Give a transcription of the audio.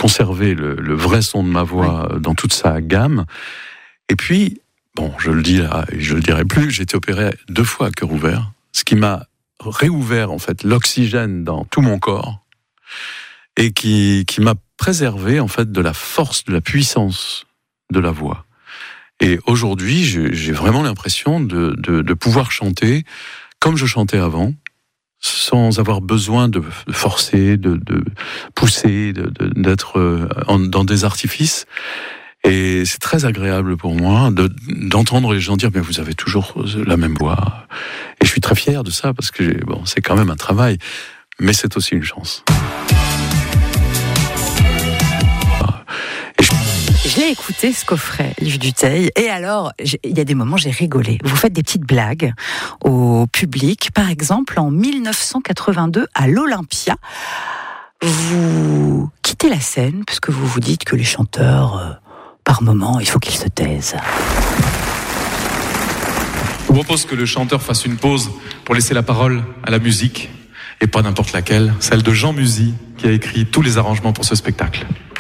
conserver le vrai son de ma voix dans toute sa gamme. Et puis, bon, je le dis là, et je le dirai plus, j'ai été opéré 2 fois à cœur ouvert, ce qui m'a réouvert en fait l'oxygène dans tout mon corps et qui m'a préservé en fait de la force, de la puissance de la voix. Et aujourd'hui, j'ai vraiment l'impression de pouvoir chanter comme je chantais avant, sans avoir besoin de forcer, de pousser, d'être dans des artifices. Et c'est très agréable pour moi d'entendre les gens dire « mais vous avez toujours la même voix ». Et je suis très fier de ça parce que c'est quand même un travail, mais c'est aussi une chance. Je l'ai écouté, ce coffret, Yves Dutheil, et alors, il y a des moments, j'ai rigolé. Vous faites des petites blagues au public. Par exemple, en 1982, à l'Olympia, vous quittez la scène, parce que vous vous dites que les chanteurs, par moment, il faut qu'ils se taisent. Je vous propose que le chanteur fasse une pause pour laisser la parole à la musique, et pas n'importe laquelle, celle de Jean Musy, qui a écrit tous les arrangements pour ce spectacle.